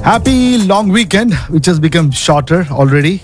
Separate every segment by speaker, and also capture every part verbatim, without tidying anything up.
Speaker 1: Happy long weekend, which has become shorter already.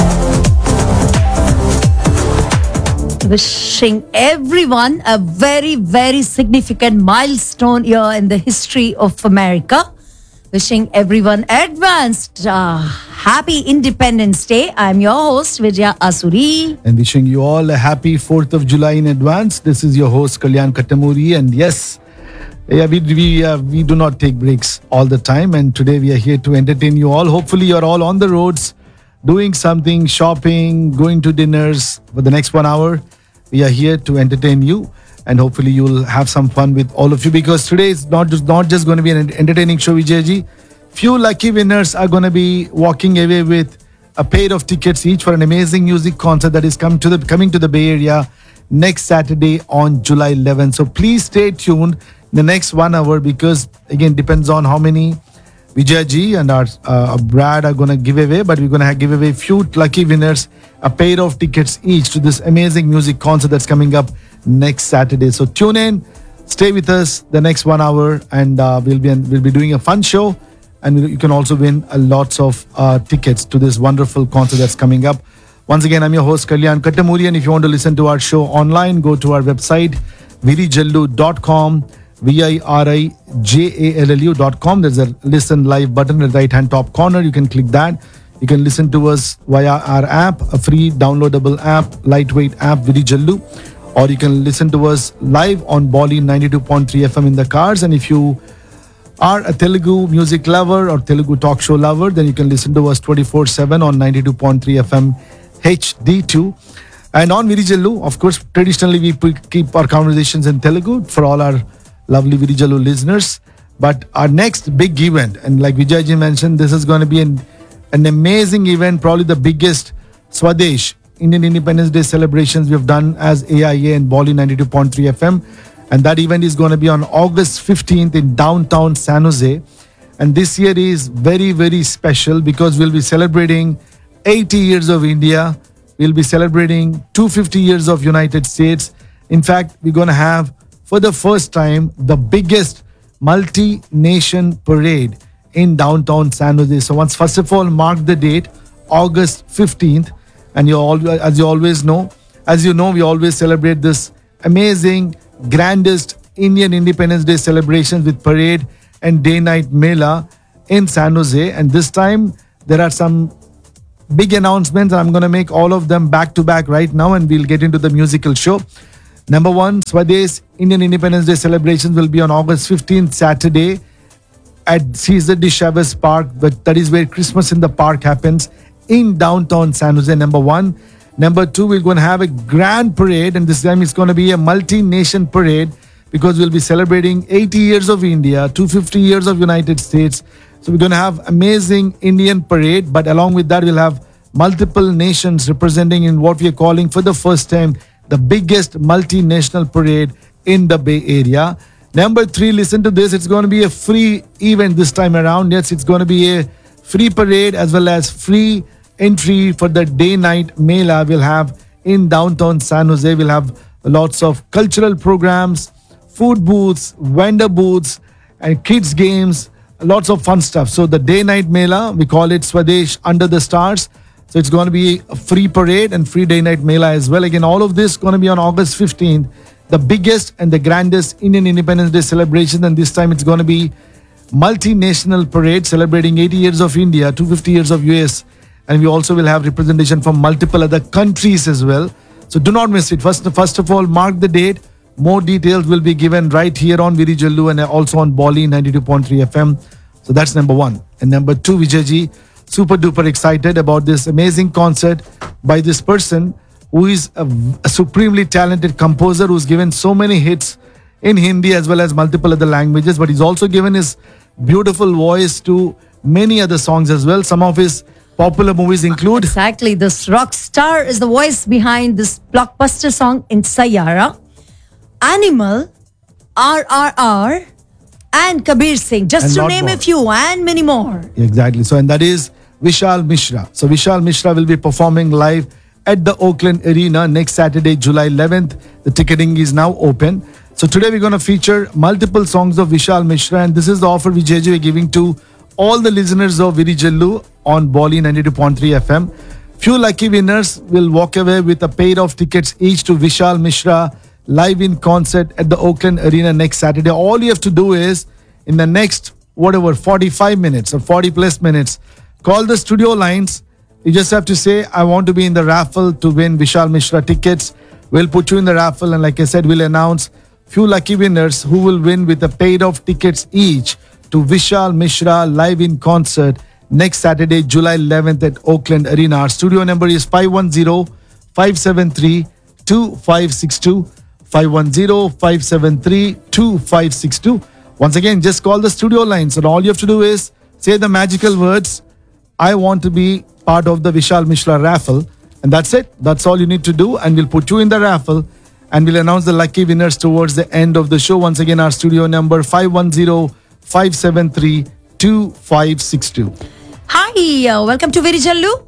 Speaker 2: Wishing everyone a very, very significant milestone year in the history of America. Wishing everyone advanced uh, happy Independence Day. I'm your host, Vijaya Asuri.
Speaker 1: And wishing you all a happy fourth of July in advance. This is your host, Kalyan Kattamuri. And yes, yeah, we, we, uh, we do not take breaks all the time. And today we are here to entertain you all. Hopefully you're all on the roads, doing something, shopping, going to dinners. For the next one hour, we are here to entertain you. And hopefully you'll have some fun with all of you, because today is not just, not just going to be an entertaining show, Vijayji. Few lucky winners are going to be walking away with a pair of tickets each for an amazing music concert that is come to the, coming to the Bay Area next Saturday on July eleventh. So please stay tuned in the next one hour, because again, depends on how many Vijayji and our uh, Brad are going to give away, but we're going to give away few lucky winners a pair of tickets each to this amazing music concert that's coming up next Saturday. So tune in, stay with us the next one hour, and uh, we'll be we'll be doing a fun show, and you can also win a lots of uh, tickets to this wonderful concert that's coming up. Once again, I'm your host Kalyan Kattamuri, and if you want to listen to our show online, go to our website virijallu dot com, V I R I J A L L U dot com. There's a listen live button in the right hand top corner. You can click that. You can listen to us via our app, a free downloadable app, lightweight app, Virijallu. Or you can listen to us live on Bolly ninety-two point three F M in the cars. And if you are a Telugu music lover or Telugu talk show lover, then you can listen to us twenty-four seven on ninety-two point three F M H D two. And on Virijallu, of course, traditionally we keep our conversations in Telugu for all our lovely Virijallu listeners. But our next big event, and like Vijayji mentioned, this is going to be an, an amazing event, probably the biggest Swadesh Indian Independence Day celebrations we have done as A I A and Bolly ninety-two point three F M. And that event is going to be on August fifteenth in downtown San Jose. And this year is very, very special because we'll be celebrating eighty years of India. We'll be celebrating two hundred fifty years of United States. In fact, we're going to have, for the first time, the biggest multi-nation parade in downtown San Jose. So once, first of all, mark the date, August fifteenth. And you all, as you always know, as you know, we always celebrate this amazing, grandest Indian Independence Day celebrations with parade and day-night mela in San Jose. And this time, there are some big announcements, and I'm going to make all of them back-to-back right now, and we'll get into the musical show. Number one, Swadesh Indian Independence Day celebrations will be on August fifteenth, Saturday, at Caesar de Chavez Park, but that is where Christmas in the Park happens in downtown San Jose, number one. Number two, we're going to have a grand parade, and this time it's going to be a multi-nation parade because we'll be celebrating eighty years of India, two hundred fifty years of United States. So we're going to have amazing Indian parade, but along with that, we'll have multiple nations representing in what we are calling for the first time the biggest multinational parade in the Bay Area. Number three, listen to this. It's going to be a free event this time around. Yes, it's going to be a free parade as well as free entry for the day-night mela we'll have in downtown San Jose. We'll have lots of cultural programs, food booths, vendor booths, and kids games, lots of fun stuff. So the day-night mela, we call it Swadesh Under the Stars. So it's going to be a free parade and free day-night mela as well. Again, all of this going to be on August fifteenth, the biggest and the grandest Indian Independence Day celebration. And this time it's going to be multinational parade celebrating eighty years of India, two hundred fifty years of U S, and we also will have representation from multiple other countries as well. So do not miss it. First, first of all, mark the date. More details will be given right here on Virijallu and also on Bolly ninety-two point three F M. So that's number one. And number two, Vijayji, super duper excited about this amazing concert by this person who is a, a supremely talented composer who's given so many hits in Hindi as well as multiple other languages, but he's also given his beautiful voice to many other songs as well. Some of his popular movies include...
Speaker 2: Exactly. This rock star is the voice behind this blockbuster song in Sayara, Animal, R R R, and Kabir Singh, just
Speaker 1: and
Speaker 2: to name
Speaker 1: more.
Speaker 2: a few, and many more.
Speaker 1: Exactly. So, and that is Vishal Mishra. So, Vishal Mishra will be performing live at the Oakland Arena next Saturday, July eleventh. The ticketing is now open. So, today we're going to feature multiple songs of Vishal Mishra, and this is the offer Vijayji we're giving to all the listeners of Virijallu on Bolly ninety-two point three F M. Few lucky winners will walk away with a pair of tickets each to Vishal Mishra live in concert at the Oakland Arena next Saturday. All you have to do is, in the next, whatever, forty-five minutes or forty plus minutes, call the studio lines. You just have to say, I want to be in the raffle to win Vishal Mishra tickets. We'll put you in the raffle, and like I said, we'll announce few lucky winners who will win with a pair of tickets each to Vishal Mishra live in concert next Saturday, July eleventh at Oakland Arena. Our studio number is five one zero, five seven three, two five six two, five one zero, five seven three, two five six two. Once again, just call the studio lines, and all you have to do is say the magical words, I want to be part of the Vishal Mishra raffle, and that's it. That's all you need to do, and we'll put you in the raffle, and we'll announce the lucky winners towards the end of the show. Once again, our studio number five one zero, five seven three, two five six two.
Speaker 2: Hi, uh, welcome to Virijallu.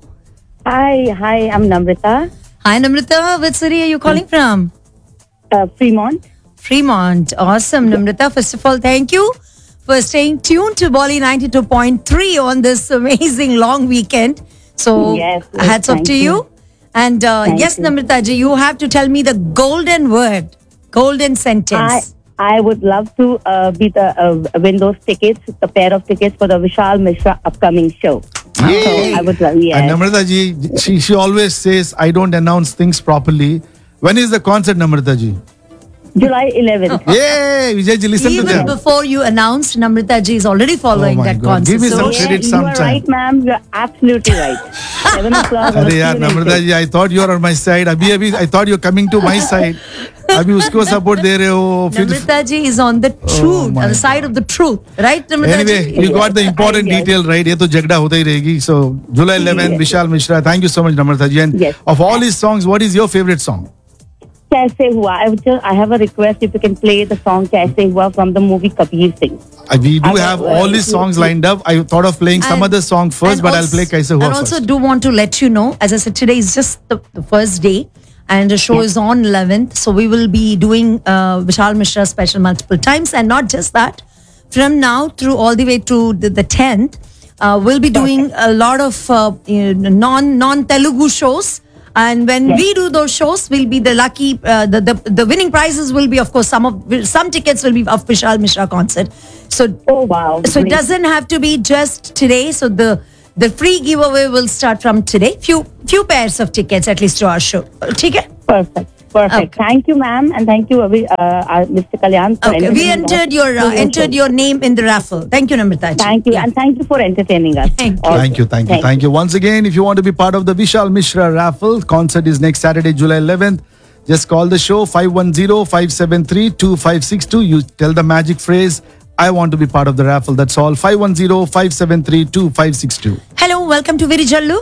Speaker 3: Hi, hi, I'm Namrata,
Speaker 2: Hi, Namrata. Which city are you calling from?
Speaker 3: uh, Fremont.
Speaker 2: Fremont. Awesome, Namrata. First of all, thank you for staying tuned to Bolly ninety-two point three on this amazing long weekend. So,
Speaker 3: Yes, yes,
Speaker 2: hats off
Speaker 3: thank
Speaker 2: to you.
Speaker 3: you.
Speaker 2: And uh,
Speaker 3: Thank
Speaker 2: yes,
Speaker 3: you.
Speaker 2: Namrata ji, you have to tell me the golden word, golden sentence.
Speaker 3: I I would love to uh, be the uh, win those tickets, the pair of tickets for the Vishal Mishra upcoming show.
Speaker 1: Yay!
Speaker 3: So I would love, yes.
Speaker 1: And Namrata ji, she, she always says, I don't announce things properly. When is the concert, Namrata ji?
Speaker 3: July eleventh.
Speaker 1: Yay! Vijay ji, listen to
Speaker 2: Even
Speaker 1: them.
Speaker 2: before you announced, Namrata ji is already following
Speaker 1: Oh my
Speaker 2: that
Speaker 1: God.
Speaker 2: concert.
Speaker 1: Give me
Speaker 2: So,
Speaker 1: some
Speaker 3: Yeah,
Speaker 1: credit
Speaker 3: you
Speaker 1: sometime.
Speaker 3: are right, ma'am. You are absolutely right. Seven o'clock.
Speaker 1: अरे यार नम्रता जी, I thought you are on my side. अभी अभी I thought you're coming to my side. अभी उसको support दे रहे हो. फिर
Speaker 2: Namrata ji is on the truth,
Speaker 1: my
Speaker 2: on the side of the truth, right, Namrata
Speaker 1: Anyway,
Speaker 2: ji?
Speaker 1: you got the important
Speaker 3: Yes.
Speaker 1: detail right. ये तो झगड़ा होता ही रहेगी. So July eleventh,
Speaker 3: Yes.
Speaker 1: Vishal Mishra. Thank you so much, Namrata ji. And
Speaker 3: Yes.
Speaker 1: of all his songs, what is your favorite song?
Speaker 3: Kaise Hua. I, would just, I have a request if you can play the song Kaise Hua from the movie Kabir Singh.
Speaker 1: Uh, We do
Speaker 3: I
Speaker 1: have
Speaker 3: will,
Speaker 1: all
Speaker 3: uh,
Speaker 1: his songs lined up. I thought of playing some
Speaker 2: And-
Speaker 1: other song first,
Speaker 2: and
Speaker 1: but I'll
Speaker 2: also-
Speaker 1: play Kaise Hua
Speaker 2: And
Speaker 1: first.
Speaker 2: also do want to let you know, as I said, today is just the, the first day. And the show is on eleventh. So we will be doing uh, Vishal Mishra special multiple times. And not just that, from now through all the way to the, the tenth, uh, we'll be doing a lot of uh, you know, non, non-Telugu shows. And when
Speaker 3: Yes.
Speaker 2: we do those shows, we'll be the lucky, uh, the, the the winning prizes will be, of course, some of some tickets will be of Vishal Mishra concert. So
Speaker 3: Oh, wow.
Speaker 2: so it
Speaker 3: Great.
Speaker 2: doesn't have to be just today. So the the free giveaway will start from today. Few few pairs of tickets at least to our show. Okay.
Speaker 3: Perfect. Perfect.
Speaker 2: Okay.
Speaker 3: Thank you, ma'am, and thank you, uh, uh, Mister Kalyan. For
Speaker 2: Okay. We
Speaker 3: entertaining us
Speaker 2: entered your uh,
Speaker 3: through
Speaker 2: entered
Speaker 3: show.
Speaker 2: your name in the raffle. Thank you, Namrata ji.
Speaker 3: Thank you,
Speaker 2: Yeah.
Speaker 3: and thank you for entertaining us.
Speaker 2: Thank you.
Speaker 3: Also.
Speaker 1: Thank you, thank you, thank you. Once again, if you want to be part of the Vishal Mishra raffle, concert is next Saturday, July eleventh. Just call the show five one zero, five seven three, two five six two. You tell the magic phrase, I want to be part of the raffle. That's all. five one zero, five seven three, two five six two.
Speaker 2: Hello, welcome to Virijallu.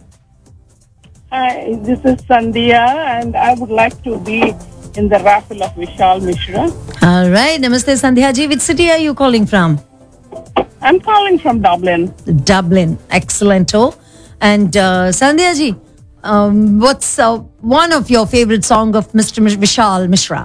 Speaker 4: Hi, this is Sandhya, and I would like to be in the raffle of Vishal Mishra.
Speaker 2: All right, Namaste Sandhya ji. Which city are you calling from?
Speaker 4: I'm calling from Dublin.
Speaker 2: Dublin. Excellent. Oh, and uh, Sandhya ji, um, what's uh, one of your favorite song of Mister Mish- Vishal Mishra?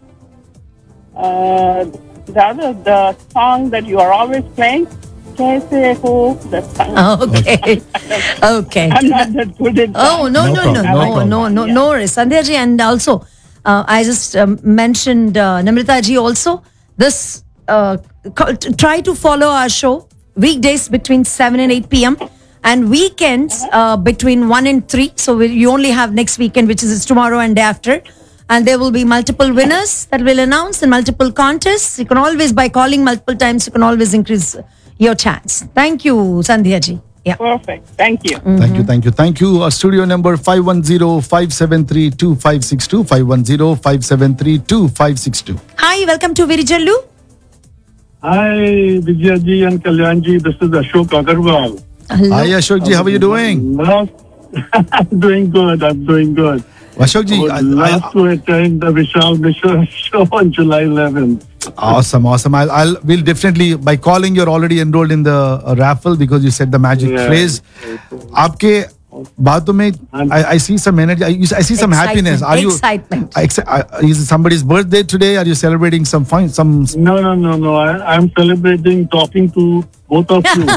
Speaker 4: Uh, the other, the song that you are always playing, Kaise Ho, that song.
Speaker 2: Oh, okay. Okay.
Speaker 4: I'm not that good in
Speaker 2: Oh, no,
Speaker 1: No
Speaker 2: no, no,
Speaker 1: problem,
Speaker 2: no,
Speaker 1: no
Speaker 2: no,
Speaker 1: problem.
Speaker 2: no, no, no worries. Sandhya ji, and also, uh, I just um, mentioned uh, Namrata ji also. This, uh, co- t- try to follow our show weekdays between seven and eight p.m. and weekends uh, between one and three. So we, you only have next weekend, which is tomorrow and day after. And there will be multiple winners that will announce and multiple contests. You can always, by calling multiple times, you can always increase your chance. Thank you, Sandhya ji. Yeah.
Speaker 4: Perfect. Thank you.
Speaker 1: Thank you, thank you, thank you. Our studio number five one zero, five seven three, two five six two, five one zero, five seven three, two five six two.
Speaker 2: Hi, welcome to Virijallu.
Speaker 5: Hi, Vijayji and Kalyanji. This is Ashok Agarwal.
Speaker 2: Hello.
Speaker 1: Hi Ashok ji, how are you doing?
Speaker 5: Love, I'm doing good. I'm doing good.
Speaker 1: Ashok
Speaker 5: I
Speaker 1: ji,
Speaker 5: would
Speaker 1: I-
Speaker 5: love
Speaker 1: I-
Speaker 5: to attend the Vishal Mishra show on July eleventh.
Speaker 1: awesome, awesome. I'll, I'll, we'll definitely, by calling, you're already enrolled in the uh, raffle because you said the magic
Speaker 5: Yeah.
Speaker 1: phrase. आपके बातों में I, I see some energy. I, I see some happiness. Are you?
Speaker 2: Excitement.
Speaker 1: Ex- uh, is it somebody's birthday today? Are you celebrating some fun? Some.
Speaker 5: No, no, no, no. I, I'm celebrating talking to both of you.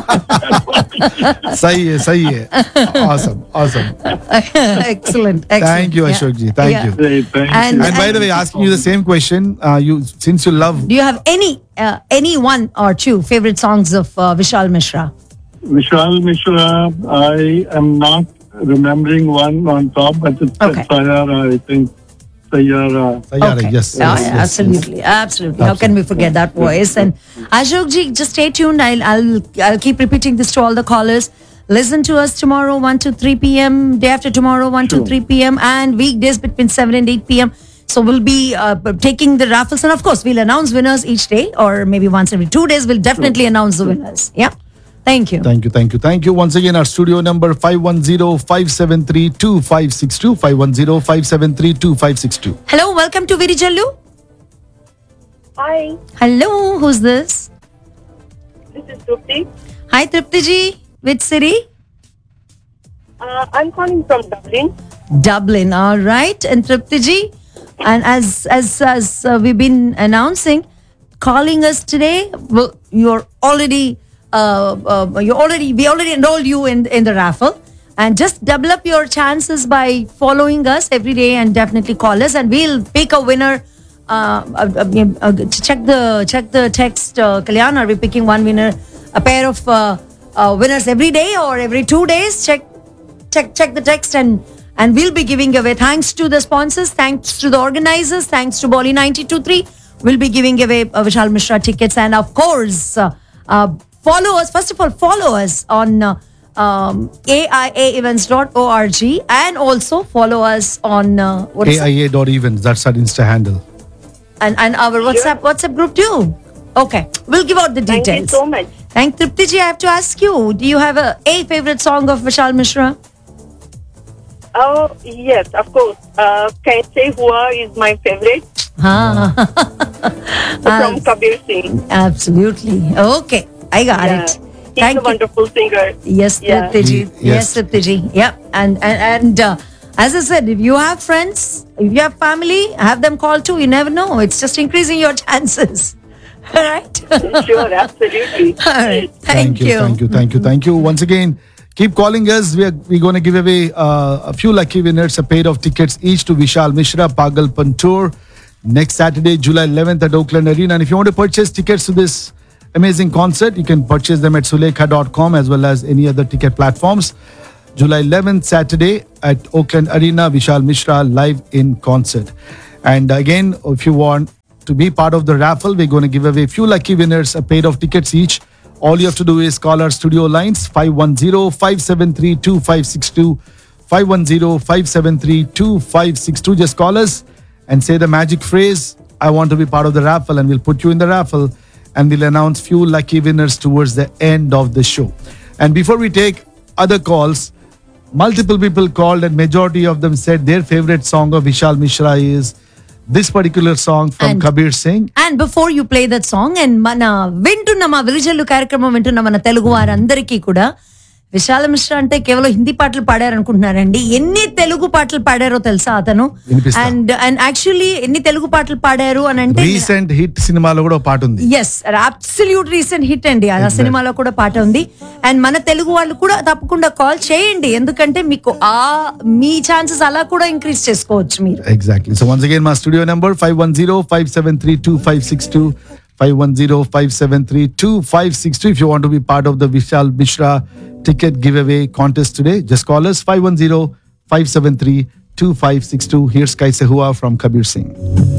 Speaker 1: सही है, सही है. Awesome, awesome.
Speaker 2: Excellent. Excellent.
Speaker 1: Thank you,
Speaker 2: Yeah.
Speaker 1: Ashok ji. Thank
Speaker 2: Yeah.
Speaker 1: you.
Speaker 5: Great, thank
Speaker 2: And-
Speaker 5: you.
Speaker 1: And by the way, asking you the same question. Uh, you since you love
Speaker 2: Do you have any uh, any one or two favorite songs of uh, Vishal Mishra?
Speaker 5: Vishal Mishra, I am not remembering one on top, but it's
Speaker 2: Okay.
Speaker 5: Sayara, I think. Sayara.
Speaker 1: Sayara,
Speaker 2: Okay.
Speaker 1: yes,
Speaker 2: Yeah,
Speaker 1: yes,
Speaker 2: yeah,
Speaker 1: yes,
Speaker 2: absolutely, absolutely. How can we forget that voice? And Ashok ji, just stay tuned. I'll, I'll, I'll keep repeating this to all the callers. Listen to us tomorrow, one to three p.m. Day after tomorrow, one to three p.m. And weekdays between seven and eight p.m. So we'll be uh, taking the raffles. And of course, we'll announce winners each day, or maybe once every two days, we'll definitely announce the winners. Yeah. Thank you.
Speaker 1: Thank you, thank you, thank you. Once again, our studio number five one zero, five seven three, two five six two, five one zero, five seven three, two five six two.
Speaker 2: Hello, welcome to Virijallu.
Speaker 4: Hi,
Speaker 2: Hello, who's this?
Speaker 4: this is Trupti.
Speaker 2: Hi, Tripti ji. Which city?
Speaker 4: Uh, I'm calling from Dublin.
Speaker 2: Dublin. All right. And Tripti ji, and as as as uh, we've been announcing, calling us today, well, you're already uh, uh, you already we already enrolled you in in the raffle, and just double up your chances by following us every day and definitely call us, and we'll pick a winner. Uh, uh, uh, uh, check the check the text, uh, Kalyan. Are we picking one winner, a pair of uh, uh, winners every day or every two days? Check check check the text, and and we'll be giving away. Thanks to the sponsors, thanks to the organizers, thanks to Bolly ninety two point three, we'll be giving away uh, Vishal Mishra tickets, and of course, uh, uh, follow us. First of all, follow us on uh, um, A I A events dot org, and also follow us on uh, what is it?
Speaker 1: A I A dot events. That's our Insta handle.
Speaker 2: and and our WhatsApp WhatsApp group too. Okay, we'll give out the
Speaker 4: Thank you
Speaker 2: details.
Speaker 4: so much.
Speaker 2: Thank Tripti ji. I have to ask you, do you have a, a favorite song of Vishal Mishra?
Speaker 4: Oh, yes, of course. Uh, Kaise Hua is my favorite
Speaker 2: Ah,
Speaker 4: from Kabir Singh.
Speaker 2: absolutely. Okay, I got
Speaker 4: Yeah.
Speaker 2: it.
Speaker 4: He's
Speaker 2: Thank
Speaker 4: a
Speaker 2: you.
Speaker 4: wonderful singer.
Speaker 2: Yes,
Speaker 4: Yeah.
Speaker 2: Tripti ji.
Speaker 1: Yes.
Speaker 2: Yes, Tripti ji. Yep. And and, and uh, as I said, if you have friends, if you have family, have them call too. You never know. It's just increasing your chances. All right.
Speaker 4: Sure, absolutely.
Speaker 2: All right. Thank, you.
Speaker 1: Thank you. Thank you. Thank you. Once again, keep calling us. We are we're going to give away uh, a few lucky winners a pair of tickets each to Vishal Mishra Pagalpan Tour next Saturday, July eleventh at Oakland Arena. And if you want to purchase tickets to this amazing concert, you can purchase them at sulekha dot com as well as any other ticket platforms. July eleventh, Saturday at Oakland Arena, Vishal Mishra live in concert. And again, if you want to be part of the raffle, we're going to give away a few lucky winners a pair of tickets each. All you have to do is call our studio lines five one zero, five seven three, two five six two, five one zero, five seven three, two five six two. Just call us and say the magic phrase, I want to be part of the raffle, and we'll put you in the raffle, and we'll announce few lucky winners towards the end of the show. And before we take other calls, multiple people called and majority of them said their favorite song of Vishal Mishra is this particular song from
Speaker 2: And-
Speaker 1: Kabir Singh.
Speaker 2: And before you play that song, and mana వింటున్న మా విరిజల్లు కార్యక్రమం వింటున్న మన తెలుగు వారందరికీ కూడా విశాల మిశ్రా అంటే కేవలం హిందీ పాటలు పాడారు అనుకుంటున్నారండి. ఎన్ని తెలుగు పాటలు పాడారో తెలుసా అతను?
Speaker 1: వినిపిస్తా.
Speaker 2: అండ్ అండ్ యాక్చువల్లీ ఎన్ని తెలుగు పాటలు పాడారు అని అంటే
Speaker 1: రీసెంట్ హిట్ సినిమాలో కూడా ఒక పాట ఉంది.
Speaker 2: ఎస్ అబ్సల్యూట్ రీసెంట్ హిట్ అండి. ఆ సినిమాలో కూడా పాట ఉంది. అండ్ మన తెలుగు వాళ్ళు కూడా తప్పకుండా కాల్ చేయండి, ఎందుకంటే మీకు ఆ మీ ఛాన్సెస్ అలా కూడా ఇంక్రీజ్ చేసుకోవచ్చు మీరు.
Speaker 1: Exactly. So once again, my studio number five one zero, five seven three, two five six two, five one zero, five seven three, two five six two. If you want to be part of the Vishal Mishra ticket giveaway contest today, just call us five one zero, five seven three, two five six two. Here's Kaise Hua from Kabir Singh.